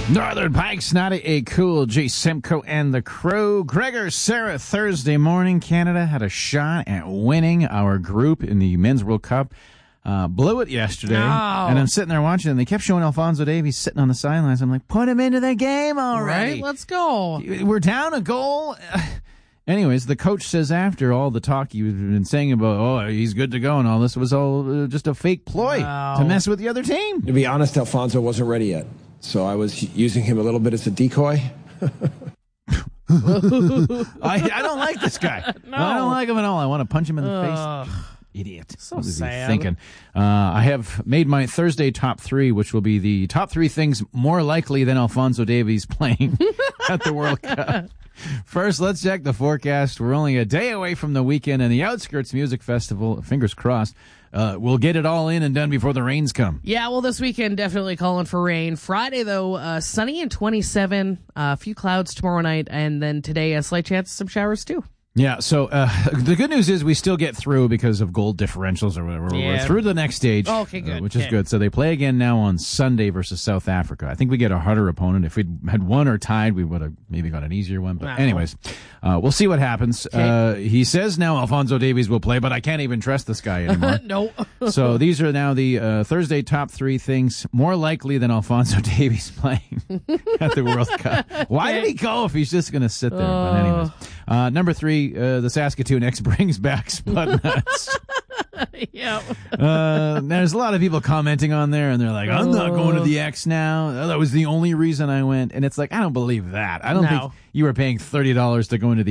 Northern Pikes, not a cool J. Simcoe and the Crow. Gregor, Sarah, Thursday morning. Canada had a shot at winning our group in the Men's World Cup. Blew it yesterday. No. And I'm sitting there watching, and they kept showing Alphonso Davies sitting on the sidelines. I'm like, put him into the game already. Right, let's go. We're down a goal. Anyways, the coach says after all the talk you've been saying about, oh, he's good to go and all this was all just a fake ploy to mess with the other team. To be honest, Alphonso wasn't ready yet. So I was using him a little bit as a decoy. I don't like this guy. No. I don't like him at all. I want to punch him in the face. Idiot. So what was he sad. thinking? I have made my Thursday top three, which will be the top three things more likely than Alphonso Davies playing at the World Cup. First, let's check the forecast. We're only a day away from the weekend, and the Outskirts Music Festival, fingers crossed, we'll get it all in and done before the rains come. Yeah, well, this weekend definitely calling for rain. Friday, though, sunny and 27, a few clouds tomorrow night, and then today a slight chance of some showers, too. Yeah, so the good news is we still get through because of goal differentials or whatever. Yeah. We're through the next stage, Okay, good. which is good. So they play again now on Sunday versus South Africa. I think we get a harder opponent. If we had won or tied, we would have maybe got an easier one. But Wow. anyways, we'll see what happens. Okay. He says now Alphonso Davies will play, but I can't even trust this guy anymore. No. So these are now the Thursday top three things more likely than Alphonso Davies playing at the World Cup. Why did he go if he's just going to sit there? But anyways, number three, the Saskatoon X brings back Spud Nuts. Yeah. There's a lot of people commenting on there, and they're like, I'm not going to the X now. That was the only reason I went. And it's like, I don't believe that. I don't think you were paying $30 to go into the